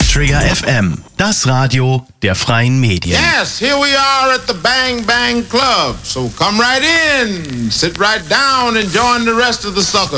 Trigger FM, das Radio der freien Medien. Yes, here we are at the Bang Bang Club. So come right in, sit right down and join the rest of the suckers. 'Cause